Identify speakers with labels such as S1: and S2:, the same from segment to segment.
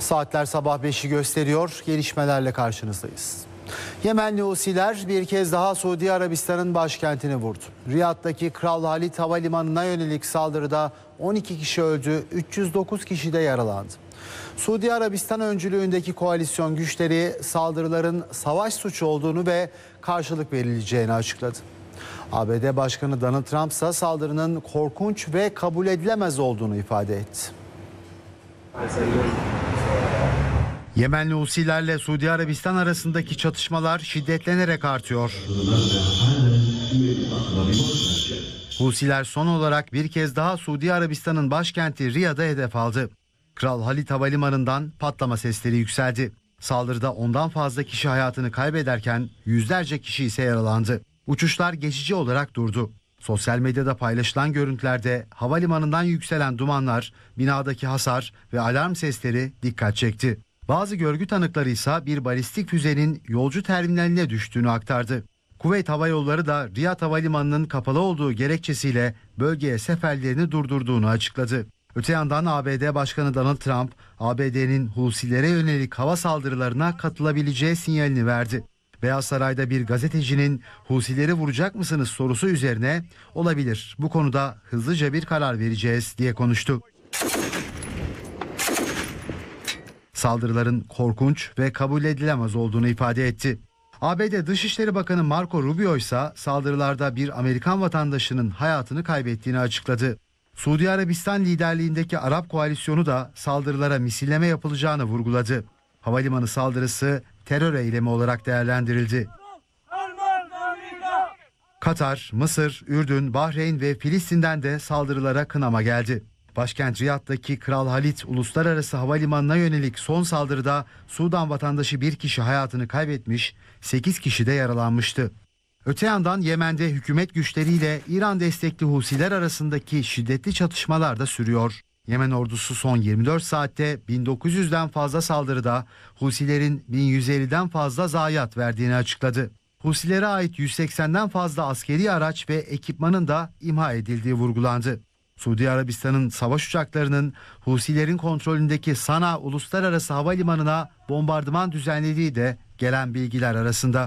S1: Saatler sabah 5'i gösteriyor. Gelişmelerle karşınızdayız. Yemenli Husiler bir kez daha Suudi Arabistan'ın başkentini vurdu. Riyad'daki Kral Halid Havalimanı'na yönelik saldırıda 12 kişi öldü, 309 kişi de yaralandı. Suudi Arabistan öncülüğündeki koalisyon güçleri saldırıların savaş suçu olduğunu ve karşılık verileceğini açıkladı. ABD Başkanı Donald Trump ise saldırının korkunç ve kabul edilemez olduğunu ifade etti.
S2: Yemenli Husilerle Suudi Arabistan arasındaki çatışmalar şiddetlenerek artıyor. Husiler son olarak bir kez daha Suudi Arabistan'ın başkenti Riyad'a hedef aldı. Kral Halid Havalimanı'ndan patlama sesleri yükseldi. Saldırıda ondan fazla kişi hayatını kaybederken yüzlerce kişi ise yaralandı. Uçuşlar geçici olarak durdu. Sosyal medyada paylaşılan görüntülerde havalimanından yükselen dumanlar, binadaki hasar ve alarm sesleri dikkat çekti. Bazı görgü tanıkları ise bir balistik füzenin yolcu terminaline düştüğünü aktardı. Kuveyt Hava Yolları da Riyad Havalimanı'nın kapalı olduğu gerekçesiyle bölgeye seferlerini durdurduğunu açıkladı. Öte yandan ABD Başkanı Donald Trump, ABD'nin Husilere yönelik hava saldırılarına katılabileceği sinyalini verdi. Beyaz Saray'da bir gazetecinin "Husileri vuracak mısınız?" sorusu üzerine "Olabilir, bu konuda hızlıca bir karar vereceğiz" diye konuştu. Saldırıların korkunç ve kabul edilemez olduğunu ifade etti. ABD Dışişleri Bakanı Marco Rubio ise saldırılarda bir Amerikan vatandaşının hayatını kaybettiğini açıkladı. Suudi Arabistan liderliğindeki Arap koalisyonu da saldırılara misilleme yapılacağını vurguladı. Havalimanı saldırısı terör eylemi olarak değerlendirildi. Katar, Mısır, Ürdün, Bahreyn ve Filistin'den de saldırılara kınama geldi. Başkent Riyad'daki Kral Halid Uluslararası Havalimanı'na yönelik son saldırıda Sudan vatandaşı bir kişi hayatını kaybetmiş, 8 kişi de yaralanmıştı. Öte yandan Yemen'de hükümet güçleriyle İran destekli Husiler arasındaki şiddetli çatışmalar da sürüyor. Yemen ordusu son 24 saatte 1900'den fazla saldırıda Husilerin 1150'den fazla zayiat verdiğini açıkladı. Husilere ait 180'den fazla askeri araç ve ekipmanın da imha edildiği vurgulandı. Suudi Arabistan'ın savaş uçaklarının Husilerin kontrolündeki Sana Uluslararası Havalimanı'na bombardıman düzenlediği de gelen bilgiler arasında.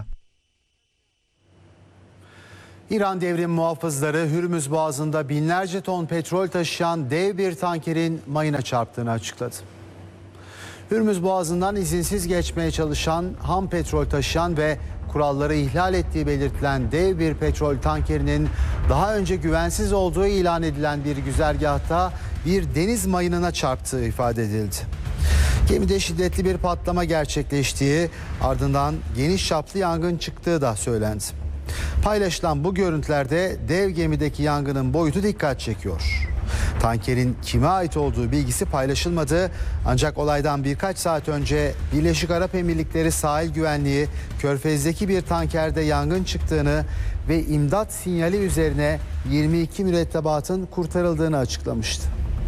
S1: İran devrim muhafızları Hürmüz Boğazı'nda binlerce ton petrol taşıyan dev bir tankerin mayına çarptığını açıkladı. Hürmüz Boğazı'ndan izinsiz geçmeye çalışan, ham petrol taşıyan ve kuralları ihlal ettiği belirtilen dev bir petrol tankerinin daha önce güvensiz olduğu ilan edilen bir güzergahta bir deniz mayınına çarptığı ifade edildi. Gemide şiddetli bir patlama gerçekleştiği, ardından geniş çaplı yangın çıktığı da söylendi. Paylaşılan bu görüntülerde dev gemideki yangının boyutu dikkat çekiyor. Tankerin kime ait olduğu bilgisi paylaşılmadı, ancak olaydan birkaç saat önce Birleşik Arap Emirlikleri Sahil Güvenliği Körfez'deki bir tankerde yangın çıktığını ve imdat sinyali üzerine 22 mürettebatın kurtarıldığını açıklamıştı.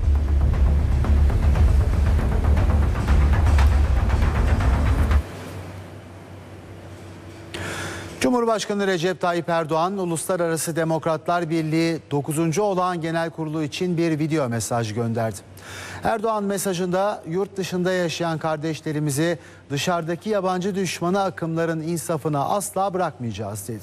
S1: Cumhurbaşkanı Recep Tayyip Erdoğan, Uluslararası Demokratlar Birliği 9. Olağan Genel Kurulu için bir video mesaj gönderdi. Erdoğan mesajında yurt dışında yaşayan kardeşlerimizi dışarıdaki yabancı düşmanı akımların insafına asla bırakmayacağız dedi.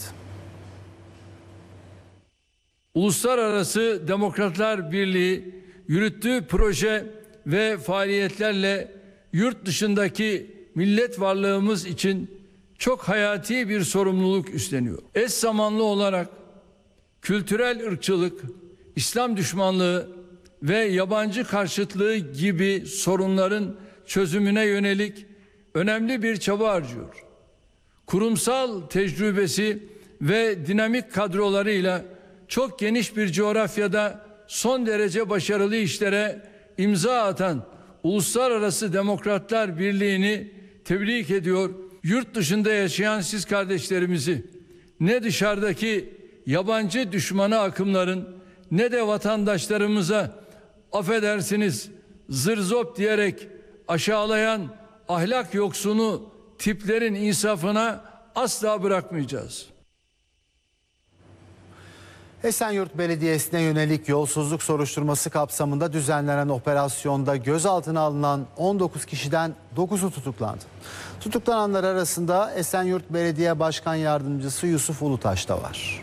S3: Uluslararası Demokratlar Birliği yürüttüğü proje ve faaliyetlerle yurt dışındaki millet varlığımız için çok hayati bir sorumluluk üstleniyor. Eş zamanlı olarak kültürel ırkçılık, İslam düşmanlığı ve yabancı karşıtlığı gibi sorunların çözümüne yönelik önemli bir çaba harcıyor. Kurumsal tecrübesi ve dinamik kadrolarıyla çok geniş bir coğrafyada son derece başarılı işlere imza atan Uluslararası Demokratlar Birliği'ni tebrik ediyor. Yurt dışında yaşayan siz kardeşlerimizi ne dışarıdaki yabancı düşmanı akımların ne de vatandaşlarımıza affedersiniz zırzop diyerek aşağılayan ahlak yoksunu tiplerin insafına asla bırakmayacağız.
S1: Esenyurt Belediyesi'ne yönelik yolsuzluk soruşturması kapsamında düzenlenen operasyonda gözaltına alınan 19 kişiden 9'u tutuklandı. Tutuklananlar arasında Esenyurt Belediye Başkan Yardımcısı Yusuf Ulutaş da var.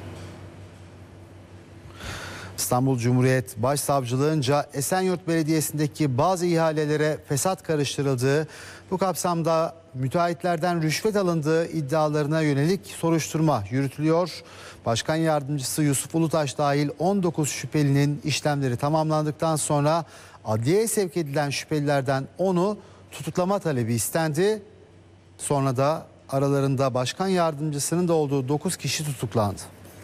S1: İstanbul Cumhuriyet Başsavcılığınca Esenyurt Belediyesi'ndeki bazı ihalelere fesat karıştırıldığı, bu kapsamda müteahhitlerden rüşvet alındığı iddialarına yönelik soruşturma yürütülüyor. Başkan Yardımcısı Yusuf Ulutaş dahil 19 şüphelinin işlemleri tamamlandıktan sonra adliyeye sevk edilen şüphelilerden 10'u tutuklama talebi istendi. Sonra da aralarında Başkan Yardımcısının da olduğu 9 kişi tutuklandı.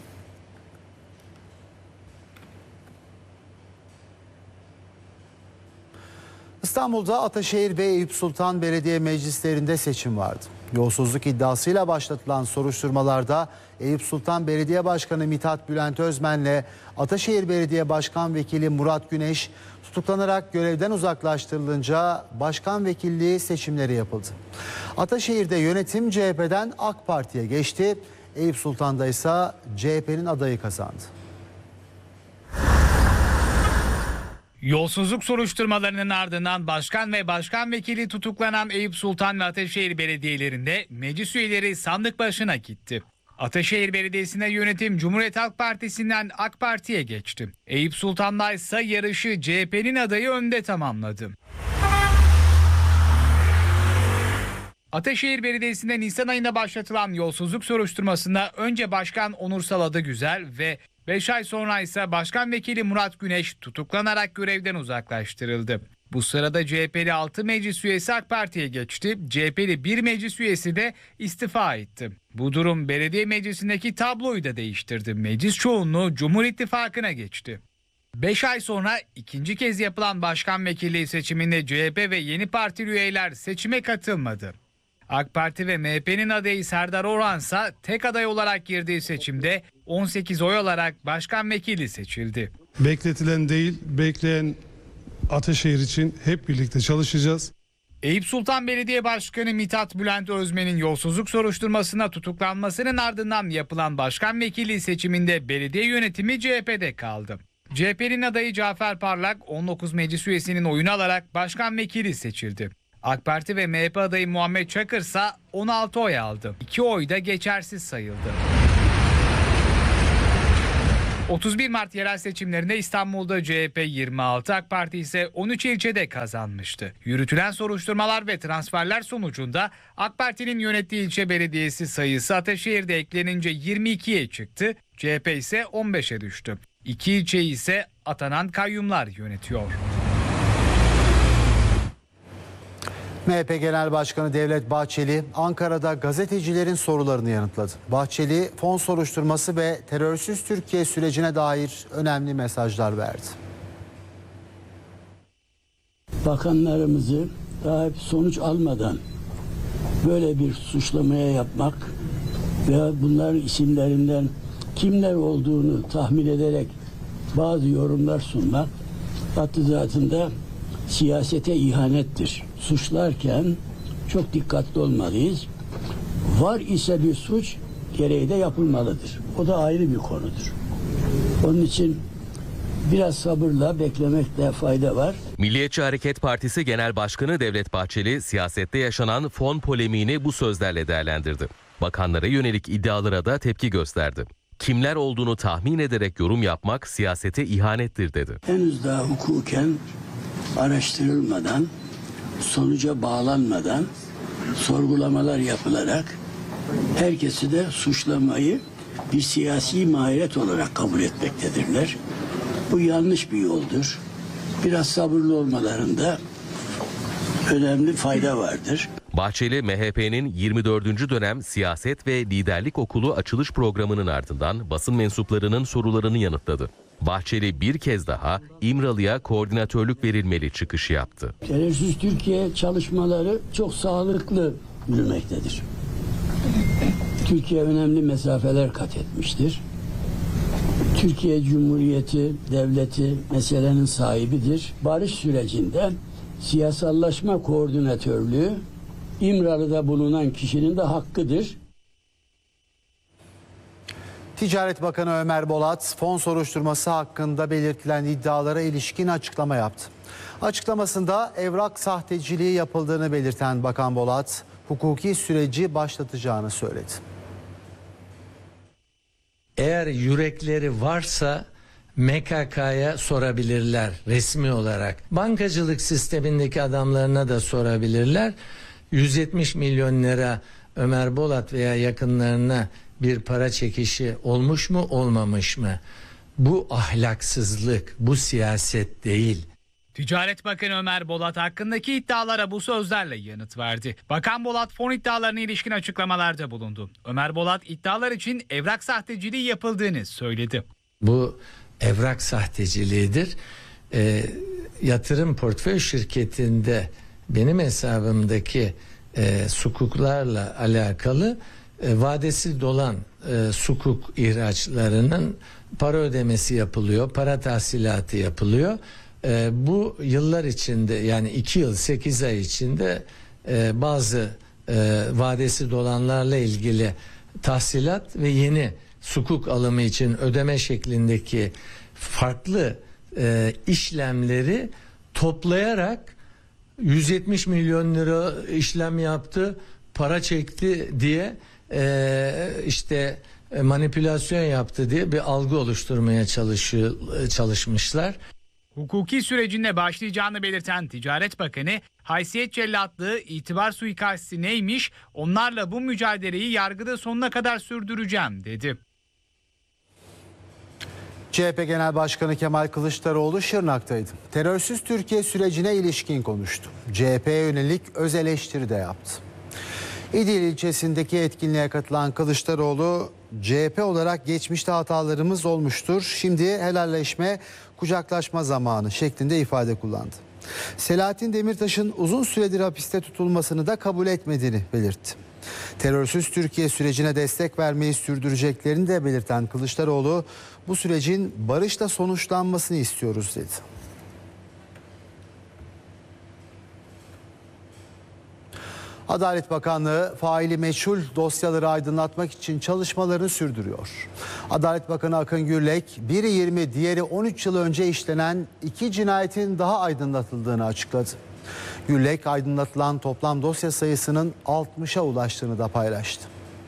S1: İstanbul'da Ataşehir ve Eyüp Sultan Belediye Meclislerinde seçim vardı. Yolsuzluk iddiasıyla başlatılan soruşturmalarda Eyüp Sultan Belediye Başkanı Mithat Bülent Özmen'le Ataşehir Belediye Başkan Vekili Murat Güneş tutuklanarak görevden uzaklaştırılınca başkan vekilliği seçimleri yapıldı. Ataşehir'de yönetim CHP'den AK Parti'ye geçti. Eyüp Sultan'da ise CHP'nin adayı kazandı.
S4: Yolsuzluk soruşturmalarının ardından başkan ve başkan vekili tutuklanan Eyüp Sultan ve Ataşehir belediyelerinde meclis üyeleri sandık başına gitti. Ataşehir Belediyesi'ne yönetim Cumhuriyet Halk Partisi'nden AK Parti'ye geçti. Eyüp Sultan'da ise yarışı CHP'nin adayı önde tamamladı. Ataşehir Belediyesi'nde Nisan ayında başlatılan yolsuzluk soruşturmasında önce Başkan Onursal Adıgüzel ve 5 ay sonra ise Başkan Vekili Murat Güneş tutuklanarak görevden uzaklaştırıldı. Bu sırada CHP'li 6 meclis üyesi AK Parti'ye geçti. CHP'li 1 meclis üyesi de istifa etti. Bu durum belediye meclisindeki tabloyu da değiştirdi. Meclis çoğunluğu Cumhur İttifakı'na geçti. 5 ay sonra ikinci kez yapılan başkan vekilliği seçiminde CHP ve yeni partili üyeler seçime katılmadı. AK Parti ve MHP'nin adayı Serdar Orhan'sa tek aday olarak girdiği seçimde 18 oy alarak başkan vekili seçildi.
S5: Bekletilen değil, bekleyen Ataşehir için hep birlikte çalışacağız.
S4: Eyüp Sultan Belediye Başkanı Mithat Bülent Özmen'in yolsuzluk soruşturmasına tutuklanmasının ardından yapılan başkan vekili seçiminde belediye yönetimi CHP'de kaldı. CHP'nin adayı Cafer Parlak 19 meclis üyesinin oyunu alarak başkan vekili seçildi. AK Parti ve MHP adayı Muhammed Çakır ise 16 oy aldı. 2 oy da geçersiz sayıldı. 31 Mart yerel seçimlerinde İstanbul'da CHP 26, AK Parti ise 13 ilçede kazanmıştı. Yürütülen soruşturmalar ve transferler sonucunda AK Parti'nin yönettiği ilçe belediyesi sayısı Ataşehir'de eklenince 22'ye çıktı, CHP ise 15'e düştü. 2 ilçeyi ise atanan kayyumlar yönetiyor.
S1: MHP Genel Başkanı Devlet Bahçeli Ankara'da gazetecilerin sorularını yanıtladı. Bahçeli fon soruşturması ve terörsüz Türkiye sürecine dair önemli mesajlar verdi.
S6: Bakanlarımızı daha sonuç almadan böyle bir suçlamaya yapmak veya bunların isimlerinden kimler olduğunu tahmin ederek bazı yorumlar sunmak hattı zatında siyasete ihanettir. Suçlarken çok dikkatli olmalıyız. Var ise bir suç gereği de yapılmalıdır. O da ayrı bir konudur. Onun için biraz sabırla beklemekte fayda var.
S7: Milliyetçi Hareket Partisi Genel Başkanı Devlet Bahçeli siyasette yaşanan fon polemiğini bu sözlerle değerlendirdi. Bakanlara yönelik iddialara da tepki gösterdi. Kimler olduğunu tahmin ederek yorum yapmak siyasete ihanettir dedi.
S6: Henüz daha hukuken araştırılmadan, sonuca bağlanmadan sorgulamalar yapılarak herkesi de suçlamayı bir siyasi mahiret olarak kabul etmektedirler. Bu yanlış bir yoldur. Biraz sabırlı olmalarında önemli fayda vardır.
S7: Bahçeli, MHP'nin 24. dönem siyaset ve liderlik okulu açılış programının ardından basın mensuplarının sorularını yanıtladı. Bahçeli bir kez daha İmralı'ya koordinatörlük verilmeli çıkışı yaptı.
S6: Terörsüz Türkiye çalışmaları çok sağlıklı yürümektedir. Türkiye önemli mesafeler kat etmiştir. Türkiye Cumhuriyeti, devleti meselenin sahibidir. Barış sürecinde siyasallaşma koordinatörlüğü İmralı'da bulunan kişinin de hakkıdır.
S1: Ticaret Bakanı Ömer Bolat, fon soruşturması hakkında belirtilen iddialara ilişkin açıklama yaptı. Açıklamasında evrak sahteciliği yapıldığını belirten Bakan Bolat, hukuki süreci başlatacağını söyledi.
S8: Eğer yürekleri varsa MKK'ya sorabilirler resmi olarak. Bankacılık sistemindeki adamlarına da sorabilirler. 170 milyon lira Ömer Bolat veya yakınlarına bir para çekişi olmuş mu olmamış mı? Bu ahlaksızlık, bu siyaset değil.
S4: Ticaret Bakanı Ömer Bolat hakkındaki iddialara bu sözlerle yanıt verdi. Bakan Bolat fon iddialarına ilişkin açıklamalarda bulundu. Ömer Bolat iddialar için evrak sahteciliği yapıldığını söyledi.
S8: Bu evrak sahteciliğidir. Yatırım portföy şirketinde benim hesabımdaki sukuklarla alakalı vadesi dolan sukuk ihraçlarının para ödemesi yapılıyor, para tahsilatı yapılıyor. Bu yıllar içinde, yani 2 yıl 8 ay içinde bazı vadesi dolanlarla ilgili tahsilat ve yeni sukuk alımı için ödeme şeklindeki farklı işlemleri toplayarak 170 milyon lira işlem yaptı, para çekti diye manipülasyon yaptı diye bir algı oluşturmaya çalışmışlar.
S4: Hukuki sürecinde başlayacağını belirten Ticaret Bakanı, haysiyet cellatlığı, itibar suikasti neymiş, onlarla bu mücadeleyi yargıda sonuna kadar sürdüreceğim dedi.
S1: CHP Genel Başkanı Kemal Kılıçdaroğlu Şırnak'taydı. Terörsüz Türkiye sürecine ilişkin konuştu. CHP'ye yönelik öz eleştiri de yaptı. İdil ilçesindeki etkinliğe katılan Kılıçdaroğlu, CHP olarak geçmişte hatalarımız olmuştur. Şimdi helalleşme, kucaklaşma zamanı şeklinde ifade kullandı. Selahattin Demirtaş'ın uzun süredir hapiste tutulmasını da kabul etmediğini belirtti. Terörsüz Türkiye sürecine destek vermeyi sürdüreceklerini de belirten Kılıçdaroğlu, bu sürecin barışla sonuçlanmasını istiyoruz dedi. Adalet Bakanlığı faili meçhul dosyaları aydınlatmak için çalışmalarını sürdürüyor. Adalet Bakanı Akın Gürlek, biri 20, diğeri 13 yıl önce işlenen 2 cinayetin daha aydınlatıldığını açıkladı. Gürlek, aydınlatılan toplam dosya sayısının 60'a ulaştığını da paylaştı.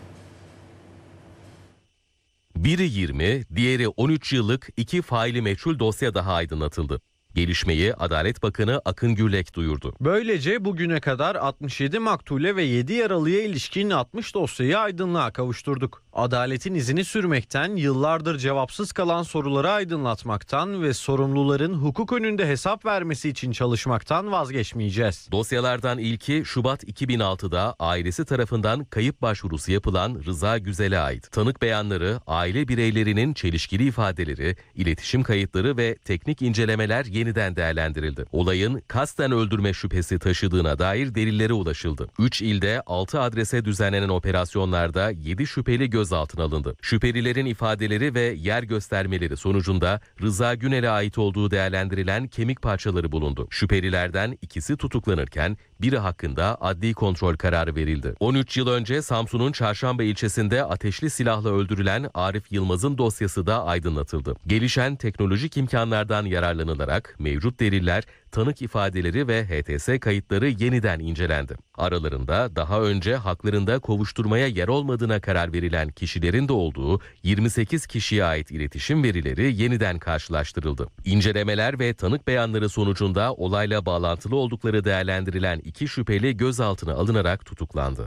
S7: Biri 20, diğeri 13 yıllık 2 faili meçhul dosya daha aydınlatıldı. Gelişmeyi Adalet Bakanı Akın Gürlek duyurdu.
S9: Böylece bugüne kadar 67 maktule ve 7 yaralıya ilişkin 60 dosyayı aydınlığa kavuşturduk. Adaletin izini sürmekten, yıllardır cevapsız kalan soruları aydınlatmaktan ve sorumluların hukuk önünde hesap vermesi için çalışmaktan vazgeçmeyeceğiz.
S7: Dosyalardan ilki Şubat 2006'da ailesi tarafından kayıp başvurusu yapılan Rıza Güzel'e ait. Tanık beyanları, aile bireylerinin çelişkili ifadeleri, iletişim kayıtları ve teknik incelemeler yeniden değerlendirildi. Olayın kasten öldürme şüphesi taşıdığına dair delillere ulaşıldı. 3 ilde 6 adrese düzenlenen operasyonlarda 7 şüpheli gözaltına alındı. Şüphelilerin ifadeleri ve yer göstermeleri sonucunda Rıza Günel'e ait olduğu değerlendirilen kemik parçaları bulundu. Şüphelilerden ikisi tutuklanırken biri hakkında adli kontrol kararı verildi. 13 yıl önce Samsun'un Çarşamba ilçesinde ateşli silahla öldürülen Arif Yılmaz'ın dosyası da aydınlatıldı. Gelişen teknolojik imkanlardan yararlanılarak mevcut deliller, tanık ifadeleri ve HTS kayıtları yeniden incelendi. Aralarında daha önce haklarında kovuşturmaya yer olmadığına karar verilen kişilerin de olduğu 28 kişiye ait iletişim verileri yeniden karşılaştırıldı. İncelemeler ve tanık beyanları sonucunda olayla bağlantılı oldukları değerlendirilen 2 şüpheli gözaltına alınarak tutuklandı.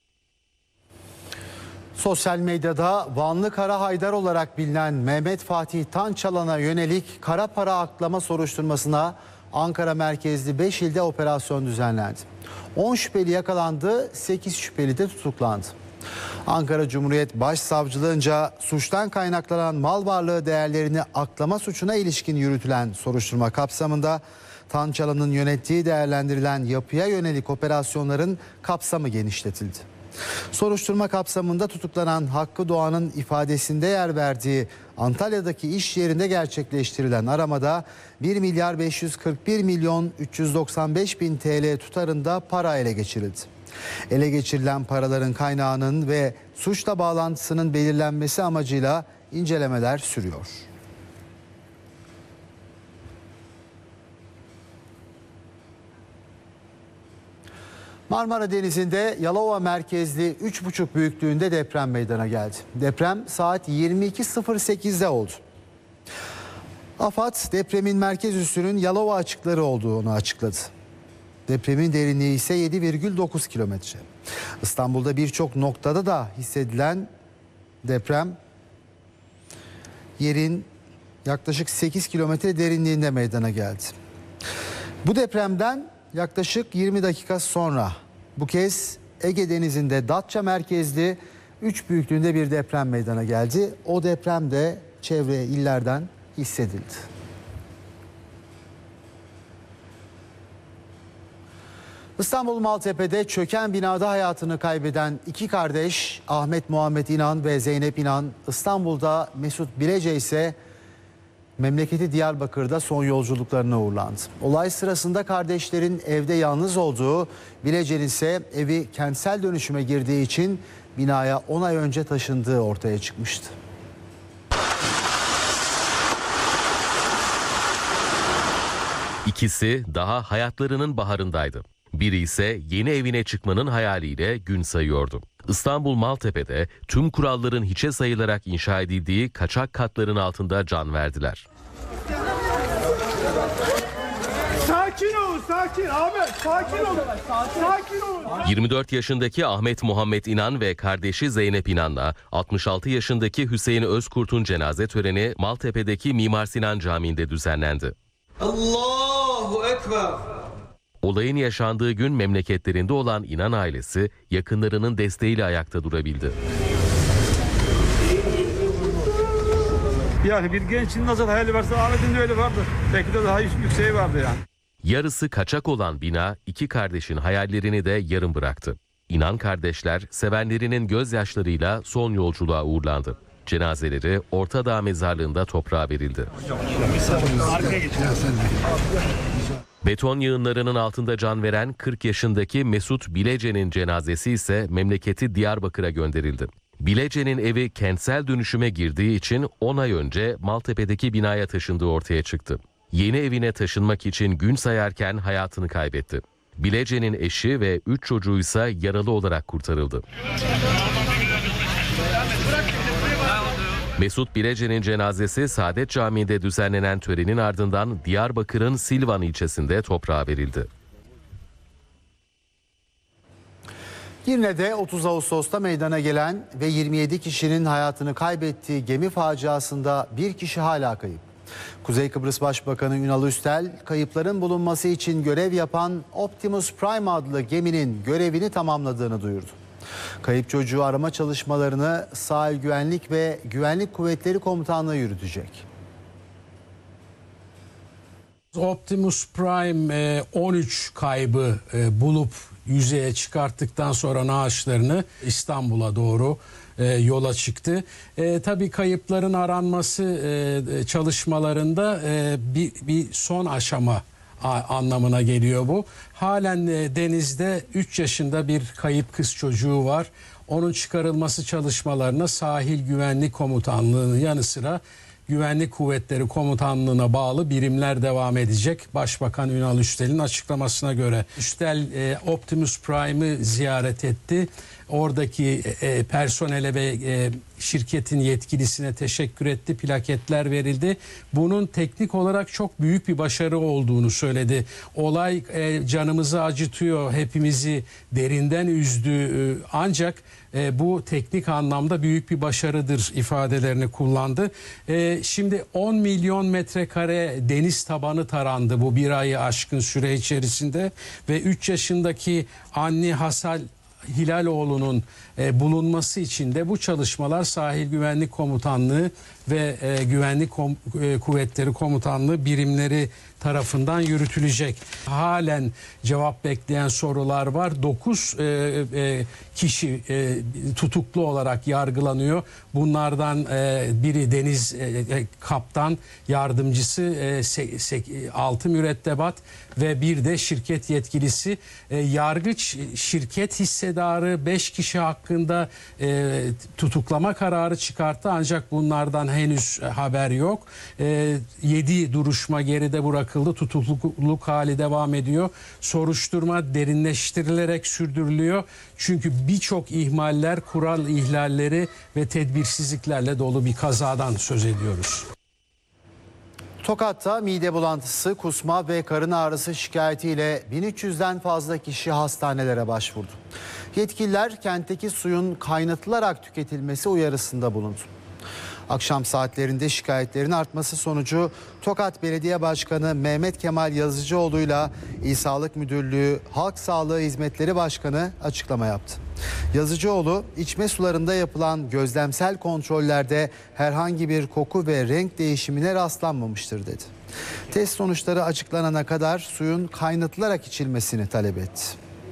S1: Sosyal medyada Vanlı Kara Haydar olarak bilinen Mehmet Fatih Tançalan'a yönelik kara para aklama soruşturmasına Ankara merkezli 5 ilde operasyon düzenlendi. 10 şüpheli yakalandı, 8 şüpheli de tutuklandı. Ankara Cumhuriyet Başsavcılığınca suçtan kaynaklanan mal varlığı değerlerini aklama suçuna ilişkin yürütülen soruşturma kapsamında Tançalan'ın yönettiği değerlendirilen yapıya yönelik operasyonların kapsamı genişletildi. Soruşturma kapsamında tutuklanan Hakkı Doğan'ın ifadesinde yer verdiği Antalya'daki iş yerinde gerçekleştirilen aramada 1 milyar 541 milyon 395 bin TL tutarında para ele geçirildi. Ele geçirilen paraların kaynağının ve suçla bağlantısının belirlenmesi amacıyla incelemeler sürüyor. Marmara Denizi'nde Yalova merkezli 3,5 büyüklüğünde deprem meydana geldi. Deprem saat 22.08'de oldu. AFAD depremin merkez üssünün Yalova açıkları olduğunu açıkladı. Depremin derinliği ise 7,9 kilometre. İstanbul'da birçok noktada da hissedilen deprem yerin yaklaşık 8 kilometre derinliğinde meydana geldi. Bu depremden yaklaşık 20 dakika sonra bu kez Ege Denizi'nde Datça merkezli 3 büyüklüğünde bir deprem meydana geldi. O deprem de çevre illerden hissedildi. İstanbul Maltepe'de çöken binada hayatını kaybeden iki kardeş Ahmet Muhammed İnan ve Zeynep İnan, İstanbul'da Mesut Bilece ise memleketi Diyarbakır'da son yolculuklarına uğurlandı. Olay sırasında kardeşlerin evde yalnız olduğu, Bilece'nin ise evi kentsel dönüşüme girdiği için binaya 10 ay önce taşındığı ortaya çıkmıştı.
S7: İkisi daha hayatlarının baharındaydı. Biri ise yeni evine çıkmanın hayaliyle gün sayıyordu. İstanbul Maltepe'de tüm kuralların hiçe sayılarak inşa edildiği kaçak katların altında can verdiler.
S10: Sakin olun, sakin Ahmet, sakin olun, sakin olun.
S7: 24 yaşındaki Ahmet Muhammed İnan ve kardeşi Zeynep İnan'la 66 yaşındaki Hüseyin Özkurt'un cenaze töreni Maltepe'deki Mimar Sinan Camii'nde düzenlendi.
S10: Allahu Ekber.
S7: Olayın yaşandığı gün memleketlerinde olan İnan ailesi yakınlarının desteğiyle ayakta durabildi.
S10: Yani bir gençin nasıl hayali varsa Ahmet'in de öyle vardır. Belki de daha yükseği vardı yani.
S7: Yarısı kaçak olan bina iki kardeşin hayallerini de yarım bıraktı. İnan kardeşler sevenlerinin gözyaşlarıyla son yolculuğa uğurlandı. Cenazeleri Ortadağ Mezarlığı'nda toprağa verildi. Beton yığınlarının altında can veren 40 yaşındaki Mesut Bilece'nin cenazesi ise memleketi Diyarbakır'a gönderildi. Bilece'nin evi kentsel dönüşüme girdiği için 10 ay önce Maltepe'deki binaya taşındığı ortaya çıktı. Yeni evine taşınmak için gün sayarken hayatını kaybetti. Bilece'nin eşi ve 3 çocuğu ise yaralı olarak kurtarıldı. Mesut Bilece'nin cenazesi Saadet Camii'nde düzenlenen törenin ardından Diyarbakır'ın Silvan ilçesinde toprağa verildi.
S1: Girne'de 30 Ağustos'ta meydana gelen ve 27 kişinin hayatını kaybettiği gemi faciasında bir kişi hala kayıp. Kuzey Kıbrıs Başbakanı Ünal Üstel, kayıpların bulunması için görev yapan Optimus Prime adlı geminin görevini tamamladığını duyurdu. Kayıp çocuğu arama çalışmalarını Sahil Güvenlik ve Güvenlik Kuvvetleri Komutanlığı yürütecek.
S11: Optimus Prime 13 kaybı bulup yüzeye çıkarttıktan sonra naaşlarını İstanbul'a doğru yola çıktı. Tabii kayıpların aranması çalışmalarında bir son aşama anlamına geliyor bu. Halen denizde 3 yaşında bir kayıp kız çocuğu var. Onun çıkarılması çalışmalarına Sahil Güvenlik Komutanlığı'nın yanı sıra Güvenlik Kuvvetleri Komutanlığı'na bağlı birimler devam edecek. Başbakan Ünal Üstel'in açıklamasına göre. Üstel Optimus Prime'ı ziyaret etti. Oradaki personele ve şirketin yetkilisine teşekkür etti. Plaketler verildi. Bunun teknik olarak çok büyük bir başarı olduğunu söyledi. Olay canımızı acıtıyor, hepimizi derinden üzdü. Ancak bu teknik anlamda büyük bir başarıdır ifadelerini kullandı. Şimdi 10 milyon metrekare deniz tabanı tarandı bu bir ayı aşkın süre içerisinde ve 3 yaşındaki Anni Hasal Hilaloğlu'nun bulunması için de bu çalışmalar Sahil Güvenlik Komutanlığı ve Güvenlik Kuvvetleri Komutanlığı birimleri tarafından yürütülecek. Halen cevap bekleyen sorular var. 9 kişi tutuklu olarak yargılanıyor. Bunlardan biri deniz kaptan yardımcısı, 6 mürettebat ve bir de şirket yetkilisi. Yargıç şirket hissedarı 5 kişi hakkında tutuklama kararı çıkarttı, ancak bunlardan henüz haber yok. 7 duruşma geride bırakıldı. Tutukluluk hali devam ediyor. Soruşturma derinleştirilerek sürdürülüyor. Çünkü birçok ihmaller, kural ihlalleri ve tedbirsizliklerle dolu bir kazadan söz ediyoruz.
S1: Tokat'ta mide bulantısı, kusma ve karın ağrısı şikayetiyle 1300'den fazla kişi hastanelere başvurdu. Yetkililer kentteki suyun kaynatılarak tüketilmesi uyarısında bulundu. Akşam saatlerinde şikayetlerin artması sonucu Tokat Belediye Başkanı Mehmet Kemal Yazıcıoğlu'yla İl Sağlık Müdürlüğü Halk Sağlığı Hizmetleri Başkanı açıklama yaptı. Yazıcıoğlu, içme sularında yapılan gözlemsel kontrollerde herhangi bir koku ve renk değişimine rastlanmamıştır dedi. Test sonuçları açıklanana kadar suyun kaynatılarak içilmesini talep etti.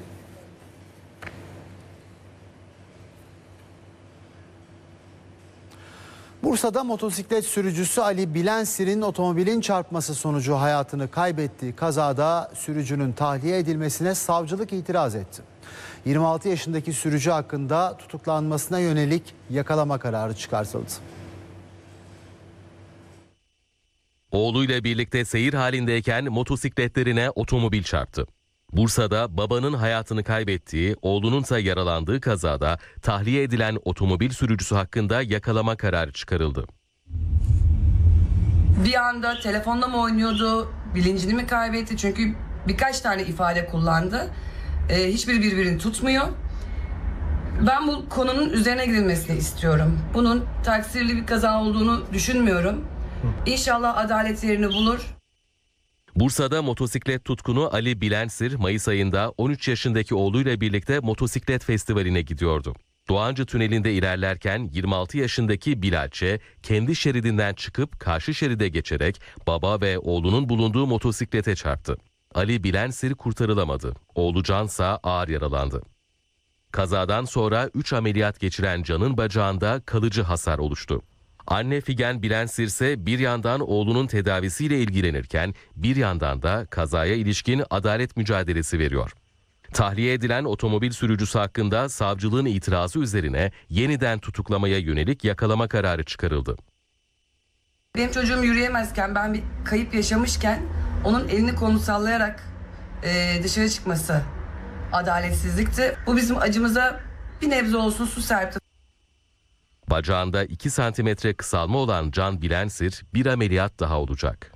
S1: Bursa'da motosiklet sürücüsü Ali Bilensir'in otomobilin çarpması sonucu hayatını kaybettiği kazada sürücünün tahliye edilmesine savcılık itiraz etti. 26 yaşındaki sürücü hakkında tutuklanmasına yönelik yakalama kararı çıkartıldı.
S7: Oğluyla birlikte seyir halindeyken motosikletlerine otomobil çarptı. Bursa'da babanın hayatını kaybettiği, oğlununsa yaralandığı kazada tahliye edilen otomobil sürücüsü hakkında yakalama kararı çıkarıldı.
S12: Bir anda telefonla mı oynuyordu, bilincini mi kaybetti? Çünkü birkaç tane ifade kullandı. Hiçbiri birbirini tutmuyor. Ben bu konunun üzerine gidilmesini istiyorum. Bunun taksirli bir kaza olduğunu düşünmüyorum. İnşallah adalet yerini bulur.
S7: Bursa'da motosiklet tutkunu Ali Bilensir, Mayıs ayında 13 yaşındaki oğluyla birlikte motosiklet festivaline gidiyordu. Doğancı Tüneli'nde ilerlerken 26 yaşındaki Bilalçe kendi şeridinden çıkıp karşı şeride geçerek baba ve oğlunun bulunduğu motosiklete çarptı. Ali Bilensir kurtarılamadı. Oğlu Cansa ağır yaralandı. Kazadan sonra 3 ameliyat geçiren Can'ın bacağında kalıcı hasar oluştu. Anne Figen Bilensir ise bir yandan oğlunun tedavisiyle ilgilenirken bir yandan da kazaya ilişkin adalet mücadelesi veriyor. Tahliye edilen otomobil sürücüsü hakkında savcılığın itirazı üzerine yeniden tutuklamaya yönelik yakalama kararı çıkarıldı.
S12: Benim çocuğum yürüyemezken, ben bir kayıp yaşamışken onun elini kolunu sallayarak dışarı çıkması adaletsizlikti. Bu bizim acımıza bir nebze olsun su serpti.
S7: Bacağında 2 santimetre kısalma olan Can Bilensir bir ameliyat daha olacak.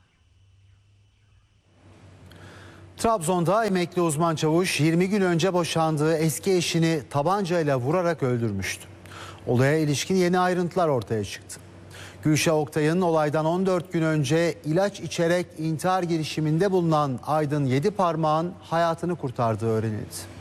S1: Trabzon'da emekli uzman çavuş 20 gün önce boşandığı eski eşini tabancayla vurarak öldürmüştü. Olaya ilişkin yeni ayrıntılar ortaya çıktı. Gülşah Oktay'ın olaydan 14 gün önce ilaç içerek intihar girişiminde bulunan Aydın Yediparmak'ın hayatını kurtardığı öğrenildi.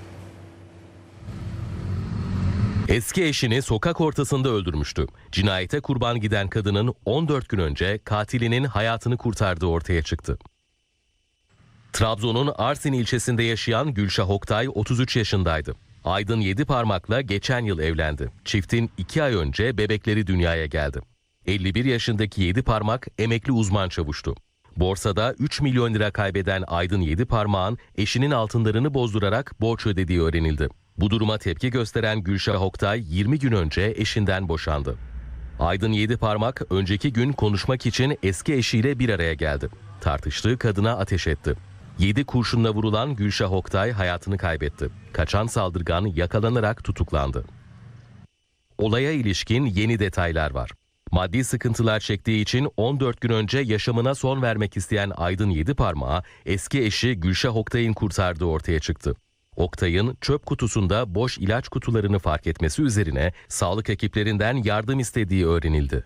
S7: Eski eşini sokak ortasında öldürmüştü. Cinayete kurban giden kadının 14 gün önce katilinin hayatını kurtardığı ortaya çıktı. Trabzon'un Arsin ilçesinde yaşayan Gülşah Oktay 33 yaşındaydı. Aydın Yediparmak'la geçen yıl evlendi. Çiftin 2 ay önce bebekleri dünyaya geldi. 51 yaşındaki Yediparmak emekli uzman çavuştu. Borsada 3 milyon lira kaybeden Aydın Yediparmak'ın eşinin altınlarını bozdurarak borç ödediği öğrenildi. Bu duruma tepki gösteren Gülşah Oktay 20 gün önce eşinden boşandı. Aydın Yediparmak önceki gün konuşmak için eski eşiyle bir araya geldi. Tartıştığı kadına ateş etti. 7 kurşunla vurulan Gülşah Oktay hayatını kaybetti. Kaçan saldırgan yakalanarak tutuklandı. Olaya ilişkin yeni detaylar var. Maddi sıkıntılar çektiği için 14 gün önce yaşamına son vermek isteyen Aydın Yediparmak'ı eski eşi Gülşah Oktay'ın kurtardığı ortaya çıktı. Oktay'ın çöp kutusunda boş ilaç kutularını fark etmesi üzerine sağlık ekiplerinden yardım istediği öğrenildi.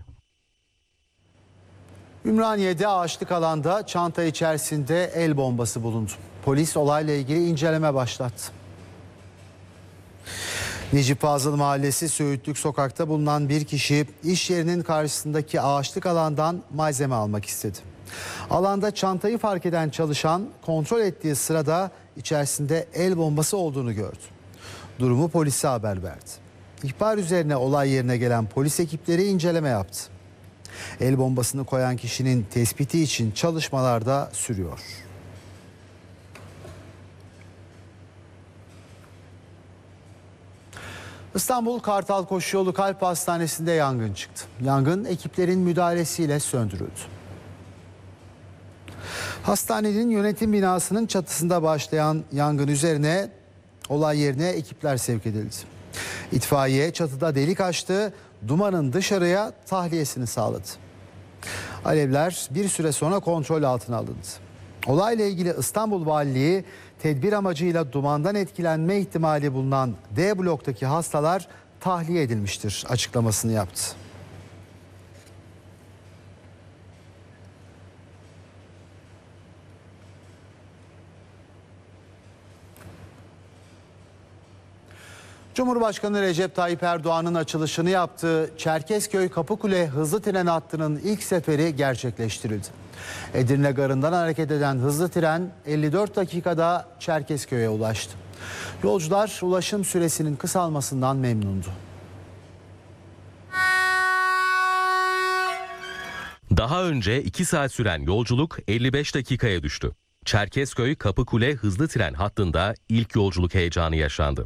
S1: Ümraniye'de ağaçlık alanda çanta içerisinde el bombası bulundu. Polis olayla ilgili inceleme başlattı. Necip Fazıl Mahallesi Söğütlük Sokak'ta bulunan bir kişi iş yerinin karşısındaki ağaçlık alandan malzeme almak istedi. Alanda çantayı fark eden çalışan kontrol ettiği sırada içerisinde el bombası olduğunu gördü. Durumu polise haber verdi. İhbar üzerine olay yerine gelen polis ekipleri inceleme yaptı. El bombasını koyan kişinin tespiti için çalışmalar da sürüyor. İstanbul Kartal Koşuyolu Kalp Hastanesi'nde yangın çıktı. Yangın ekiplerin müdahalesiyle söndürüldü. Hastanenin yönetim binasının çatısında başlayan yangın üzerine olay yerine ekipler sevk edildi. İtfaiye çatıda delik açtı, dumanın dışarıya tahliyesini sağladı. Alevler bir süre sonra kontrol altına alındı. Olayla ilgili İstanbul Valiliği tedbir amacıyla dumandan etkilenme ihtimali bulunan D bloktaki hastalar tahliye edilmiştir açıklamasını yaptı. Cumhurbaşkanı Recep Tayyip Erdoğan'ın açılışını yaptığı Çerkezköy Kapıkule hızlı tren hattının ilk seferi gerçekleştirildi. Edirne Garı'ndan hareket eden hızlı tren 54 dakikada Çerkezköy'e ulaştı. Yolcular ulaşım süresinin kısalmasından memnundu.
S7: Daha önce 2 saat süren yolculuk 55 dakikaya düştü. Çerkezköy Kapıkule hızlı tren hattında ilk yolculuk heyecanı yaşandı.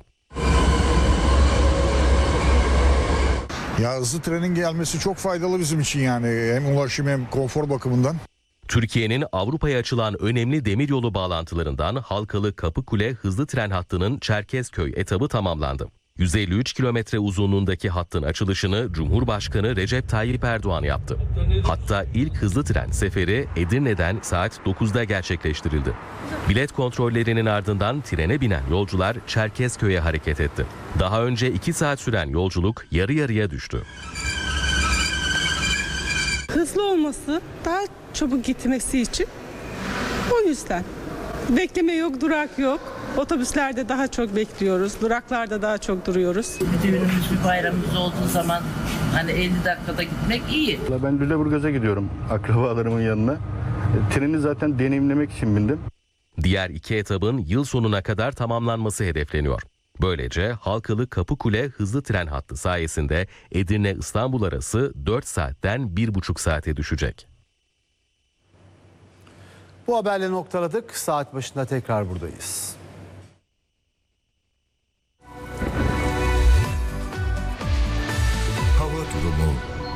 S13: Ya hızlı trenin gelmesi çok faydalı bizim için yani hem ulaşım hem konfor bakımından.
S7: Türkiye'nin Avrupa'ya açılan önemli demiryolu bağlantılarından Halkalı Kapıkule hızlı tren hattının Çerkezköy etabı tamamlandı. 153 kilometre uzunluğundaki hattın açılışını Cumhurbaşkanı Recep Tayyip Erdoğan yaptı. Hatta ilk hızlı tren seferi Edirne'den saat 9'da gerçekleştirildi. Bilet kontrollerinin ardından trene binen yolcular Çerkezköy'e hareket etti. Daha önce 2 saat süren yolculuk yarı yarıya düştü.
S14: Hızlı olması, daha çabuk gitmesi için o yüzden. Bekleme yok, durak yok. Otobüslerde daha çok bekliyoruz, duraklarda daha çok duruyoruz.
S15: Bir düğünümüz, bir bayramımız olduğu zaman hani 50 dakikada gitmek iyi.
S16: Ben Lüleburgaz'a gidiyorum akrabalarımın yanına. Treni zaten deneyimlemek için bindim.
S7: Diğer 2 etabın yıl sonuna kadar tamamlanması hedefleniyor. Böylece Halkalı Kapıkule hızlı tren hattı sayesinde Edirne-İstanbul arası 4 saatten 1,5 saate düşecek.
S1: Bu haberle noktaladık. Saat başında tekrar buradayız.
S17: Hava durumu.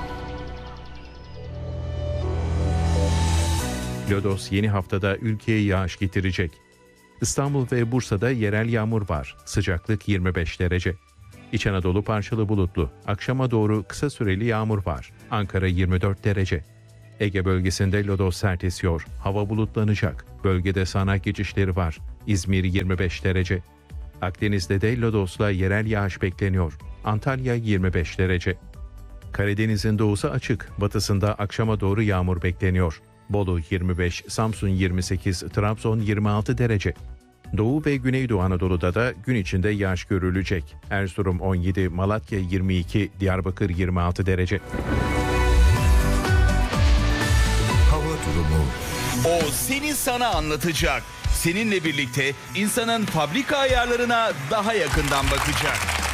S18: Lodos yeni haftada ülkeye yağış getirecek. İstanbul ve Bursa'da yerel yağmur var. Sıcaklık 25 derece. İç Anadolu parçalı bulutlu. Akşama doğru kısa süreli yağmur var. Ankara 24 derece. Ege bölgesinde lodos sert esiyor. Hava bulutlanacak. Bölgede sağanak geçişleri var. İzmir 25 derece. Akdeniz'de de lodosla yerel yağış bekleniyor. Antalya 25 derece. Karadeniz'in doğusu açık. Batısında akşama doğru yağmur bekleniyor. Bolu 25, Samsun 28, Trabzon 26 derece. Doğu ve Güneydoğu Anadolu'da da gün içinde yağış görülecek. Erzurum 17, Malatya 22, Diyarbakır 26 derece.
S17: Hava durumu. O seni sana anlatacak. Seninle birlikte insanın fabrika ayarlarına daha yakından bakacak.